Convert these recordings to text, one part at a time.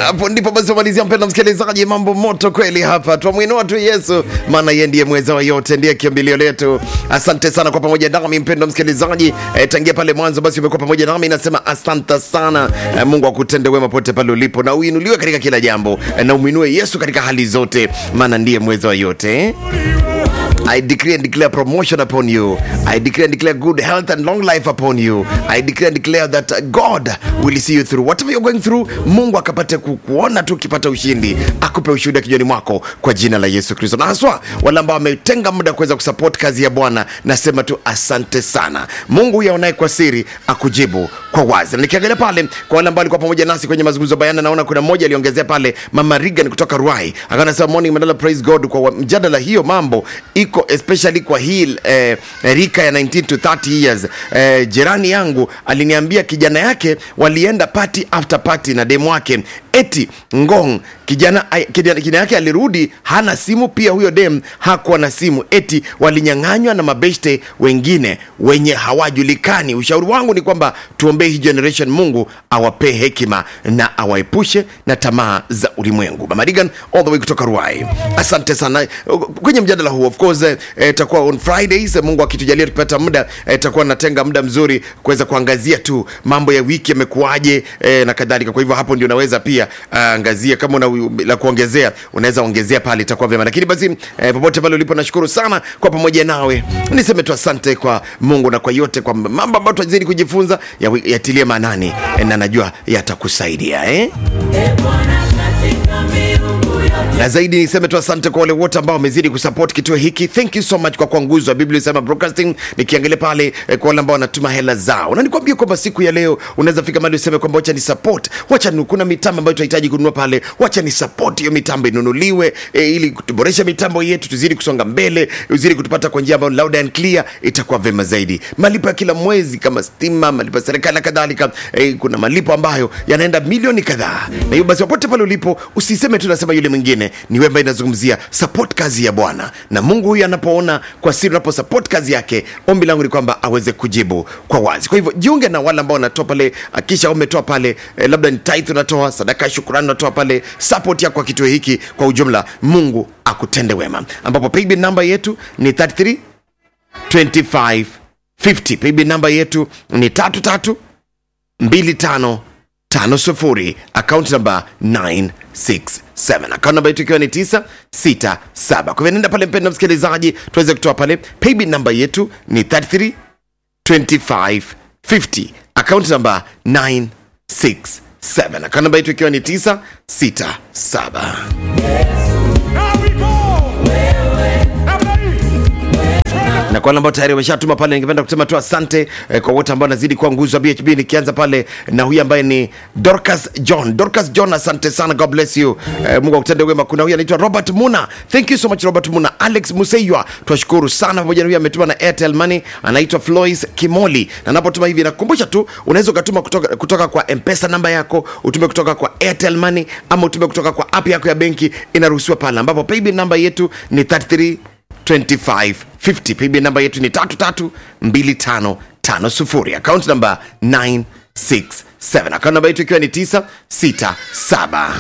Hapo ndipo basi tumalizia, mpendwa msikilizaji, mambo moto kweli hapa. Tuamwinua tu Yesu, maana yeye ndiye mweza wa yote, ndiye kimbilio letu. Asante sana kwa pamoja nami mpendwa msikilizaji, tangia pale mwanzo basi umekuwa pamoja nami, nasema asante sana. Mungu akutende wema pote pale ulipo, na uinuliwe katika kila jambo, na uminue Yesu katika hali zote, maana ndiye mweza wa yote. I decree and declare promotion upon you. I decree and declare good health and long life upon you. I decree and declare that God will see you through whatever you're going through. Mungu akapate kukuona tu ukipata ushindi, akupe ushuhuda kijoni mwako kwa jina la Yesu Kristo. Na haswa wale ambao wametenga muda kuweza kusupport kazi ya Bwana, nasema tu asante sana. Mungu yaonaye kwa siri akujibu kwa wazi. Na nikiangalia pale kwa wale ambao walikuwa pamoja nasi kwenye mazungumzo bayana, naona kuna mmoja aliongezea pale, Mama Regan kutoka Ruai, akasema morning Mandala, praise God kwa mjadala hiyo. Mambo iko especially kwa hii rika ya 19 to 30 years. Jirani yangu aliniambia kijana yake walienda party after party na demu wake, eti ngong kijana yake alirudi hana simu, pia huyo dem hakuwa na simu, eti walinyang'anywa na mabeshte wengine wenye hawajulikani. Ushauri wangu ni kwamba tuombee hii generation, Mungu awape hekima na awaepushe na tamaa za ulimwengu. Mama Regan all the way kutoka Ruai, asante sana kwenye mjadala huu. Of course itakuwa on Fridays, Mungu akitujalia tupata muda, itakuwa natenga muda mzuri kuweza kuangazia tu mambo ya wiki yamekuaje na kadhalika. Kwa hivyo hapo ndio unaweza pia angazia, kama una la kuongezea unaweza ongezea pale, itakuwa vyema. Lakini basi popote pale ulipo, nashukuru sana kwa pamoja nawe. Niseme tu asante kwa Mungu na kwa yote, kwa mambo ambayo tunazidi kujifunza, yatilie maanani na najua yatakusaidia na zaidi niseme tu asante kwa wale wote ambao wamezidi kusupport kituo hiki. Thank you so much kwa kuanguzwa Biblia inasema broadcasting. Nikiangalia pale kwa wale ambao wanatuma hela zao, na nikwambie kwamba siku ya leo unaweza fika mahali useme kwamba wacha ni support, wacha kuna mitambo ambayo tunahitaji kununua pale, wacha ni support hiyo mitambo inunuliwe, ili kuboresha mitambo yetu, tuzidi kusonga mbele, uzidi kutupata kwa njia ambayo loud and clear, itakuwa vema zaidi. Malipo ya kila mwezi kama stima, malipo ya serikali na kadhalika, kuna malipo ambayo yanaenda milioni kadhaa. Na hiyo basi popote pale ulipo, usiseme tunasema yule mwingine, ni wewe inazungumzia support kazi ya Bwana, na Mungu huyu anapoona kwa siri, unapo support kazi yake, ombi langu ni kwamba aweze kujibu kwa wazi. Kwa hivyo jiunge na wale ambao wanatoa pale, kisha umetoa pale, labda ni tithe unatoa, sadaka, shukrani unatoa pale, support yako kwa kituo hiki kwa ujumla, Mungu akutende wema. Ambapo paybill number yetu ni 332550. Paybill number yetu ni 332550, account number 967, account number yetu ikiwa ni 967. Kwa hivyo nenda pale mpendwa msikilizaji, tuweze kutoa pale. Paybill number yetu ni 332550, account number 967, account number yetu ikiwa ni 967. Na kwa ambao tayari wameshatuma pale, ningependa kusema tu asante kwa wote ambao nazidi kuwa nguzo ya BHB. Nikianza pale na huyu ambaye ni Dorcas John, asante sana, God bless you, Mungu akutende wema. Kuna huyu anaitwa Robert Muna, thank you so much Robert Muna. Alex Museywa, tunashukuru sana. Pamoja na huyu ametuma na Airtel Money, anaitwa Flois Kimoli, na napotuma hivi nakukumbusha tu, unaweza ukatuma kutoka kwa M-Pesa namba yako, utume kutoka kwa Airtel Money, ama utume kutoka kwa app yako ya benki, inaruhusiwa pale, ambapo paybill namba yetu ni 332550. paybill namba yetu ni 332550, account number 967, account namba yetu ikiwa ni 967.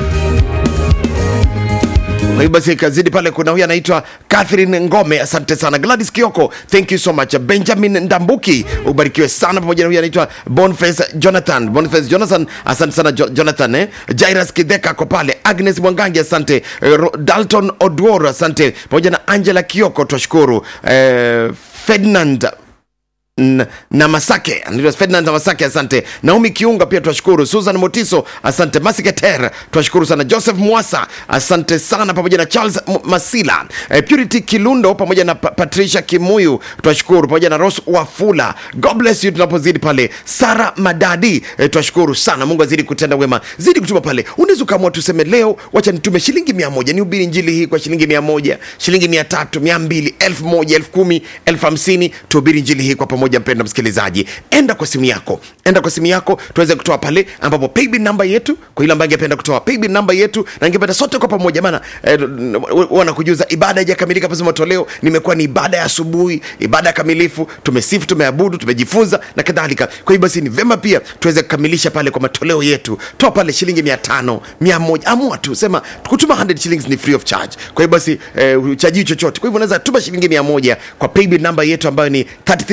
Kwa hiyo basi kazidi pale, kuna huyu anaitwa Catherine Ngome, asante sana. Gladys Kioko, thank you so much. Benjamin Ndambuki, ubarikiwe sana. Pamoja na huyu anaitwa Boniface Jonathan, asante sana Jonathan. Jairus Kideka kwa pale. Agnes Mwangangi, asante. Dalton Odworo, asante. Pamoja na Angela Kioko, tunashukuru. Ferdinand na Masake, Ferdinand na Masake, asante. Naomi Kiunga pia tunashukuru. Susan Motiso, asante. Masiketer, tunashukuru sana. Joseph Mwasa, asante sana. Pamoja na Charles Masila, Purity Kilundo, pamoja na Patricia Kimuyu, tunashukuru. Pamoja na Rose Wafula, God bless you tunapozidi pale. Sara Madadi, tunashukuru sana. Mungu azidi kutenda wema, zidi kutuma pale. Unaweza kama tuseme leo, wacha nitume shilingi 100, nihubiri injili hii kwa shilingi 100, shilingi 300, 200, 1000, 10,000, 10,050, tuhubiri injili hii kwa pamoja. pamoja. Mpendwa msikilizaji, enda kwa simu yako tuweze kutoa pale ambapo paybill number yetu, kwa ile ambaye angependa kutoa paybill number yetu, na ningependa sote kwa pamoja, maana wanakujuza ibada haijakamilika pesa matoleo. Nimekuwa ni ibada ya asubuhi, ibada ya kamilifu, tumesifu, tumeabudu, tumejifunza na kadhalika. Kwa hiyo basi ni vema pia tuweze kukamilisha pale kwa matoleo yetu. Toa pale shilingi 500, 100, amua tu sema kutuma 100 shillings ni free of charge. Kwa hiyo basi uchaji chochote. Kwa hivyo unaweza tuma shilingi 100 kwa paybill number yetu ambayo ni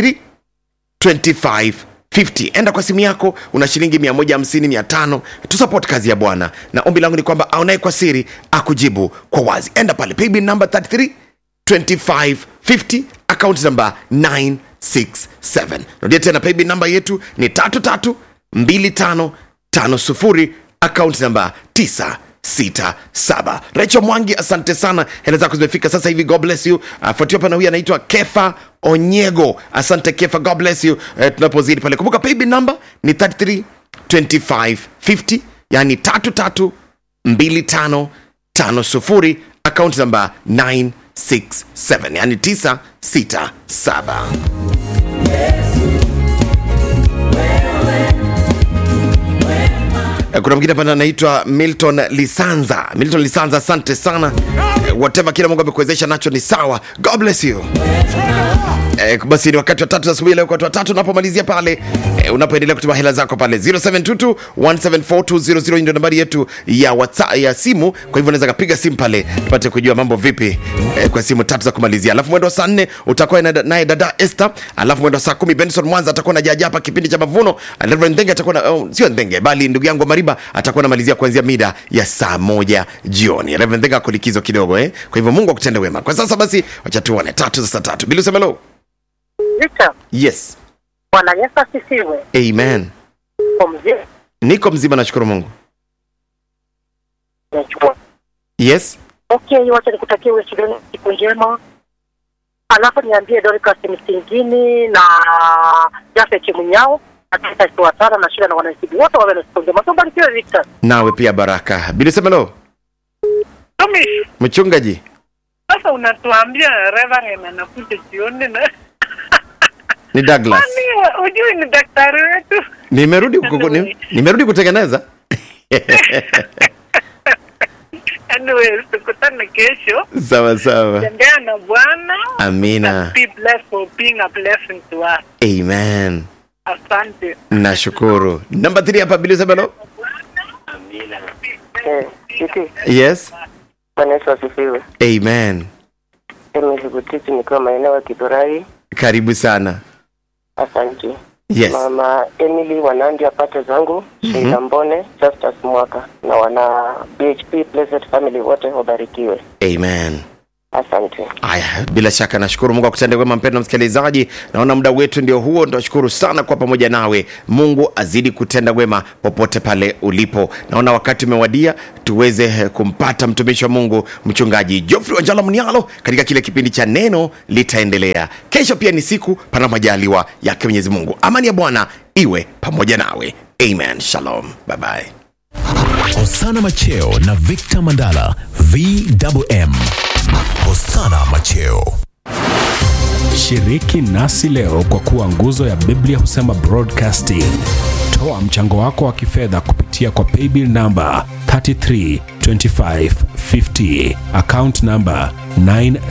332550. Enda kwa simu yako, una shilingi 150, 500, tu support kazi ya Bwana. Na ombi langu ni kwamba aonaye kwa siri akujibu kwa wazi. Enda pale paybill number 332550, account number 967. Rudia tena, paybill number yetu ni 332550, account number 967. Rachel Mwangi, asante sana, hela zako zimefika sasa hivi, God bless you. Fuatiwa pana huyu anaitwa Kefa Onyego, asante Kefa, God bless you. Tunapozidi pale, kumbuka paybill number ni 332550, yani 332550, account number 967, yani 967. Kuna mwingine hapa anaitwa Milton Lisanza. Milton Lisanza, asante sana. Whatever kila Mungu amekuwezesha nacho ni sawa. God bless you. Basi ni wakati wa 3 asubuhi leo, kwa watu watatu unapomalizia pale, unapoendelea kutuma hela zako pale 0722174200 ndio nambari yetu ya WhatsApp ya simu. Kwa hivyo unaweza kupiga simu pale tupate kujua mambo vipi kwa simu 3 za kumalizia. Alafu mwendo wa saa 4 utakuwa naye dada Esther. Alafu mwendo wa saa 10 Benson Mwanza atakuwa na jaji hapa kipindi cha mavuno. Reverend Ndenge atakuwa na sio Ndenge bali ndugu yangu Mariba atakuwa namalizia kuanzia mida ya saa 1 jioni. Reverend Ndenge ako likizo kidogo Kwa hivyo Mungu akutende wema. Kwa sasa basi acha tuone 3 za saa 3. Bila semelo. Victor. Yes. Bwana Yesu asifiwe. Amen. Niko mzima, nashukuru Mungu. Yes. Okay, wacha nikutakie wewe siku njema. Alafu niambie Dorcas Msingini na Jafet Munyao ataka kuwatana na shida na wanasibi wote wawe na siku njema. Mbarikiwe Victor. Nawe pia baraka. Bila semelo. Tomi, mchungaji. Sasa unatuambia Reverend anakuja jioni na ni Douglas. Ujui ni daktari wetu. Nimerudi kutengeneza. Anyway, tukutane kesho. Sawa sawa. Tembea na Bwana. Amina. Be blessed for being a blessing to us. Amen. Asante. Nashukuru. Namba 3 hapa bila semelo. Amina. Yes. Bwana Yesu asifiwe. Amen. Mimi sikutiki nikiwa maeneo ya Kidurai. Karibu sana. Asante. Yes. Mama Emily Wanandi apate zangu, Sheila Mbone, Justus Mwaka na wana BHP Blessed Family wote wabarikiwe. Amen. Asante. Aya, bila shaka nashukuru Mungu akutende wema mpendwa msikilizaji. Naona muda wetu ndio huo, nashukuru sana kwa pamoja nawe. Mungu azidi kutenda wema popote pale ulipo. Naona wakati umewadia tuweze kumpata mtumishi wa Mungu mchungaji Geoffrey Wanjala Mnialo katika kile kipindi cha neno litaendelea. Kesho pia ni siku pana majaliwa yake Mwenyezi Mungu. Amani ya Bwana iwe pamoja nawe. Amen. Shalom. Bye bye. Hosana Macheo na Victor Mandala VMM. Hosana Macheo. Shiriki nasi leo kwa kuwa nguzo ya Biblia Husema Broadcasting. Toa mchango wako wa kifedha kupitia kwa paybill number 332550, account number 9